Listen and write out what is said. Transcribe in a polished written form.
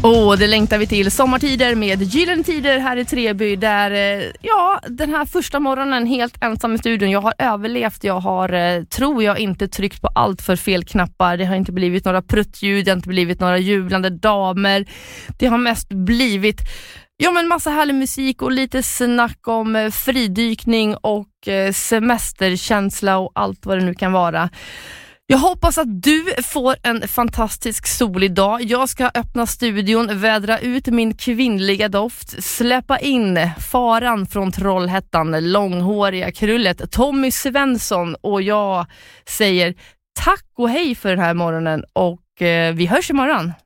Det längtar vi till. Sommartider med gyllene tider här i Treby där, den här första morgonen helt ensam i studion. Jag har överlevt, jag har, tror jag, inte tryckt på allt för fel knappar. Det har inte blivit några pruttljud, det har inte blivit några jublande damer. Det har mest blivit massa härlig musik och lite snack om fridykning och semesterkänsla och allt vad det nu kan vara. Jag hoppas att du får en fantastisk solig dag. Jag ska öppna studion, vädra ut min kvinnliga doft, släppa in faran från Trollhättan, långhåriga krullet Tommy Svensson, och jag säger tack och hej för den här morgonen och vi hörs imorgon.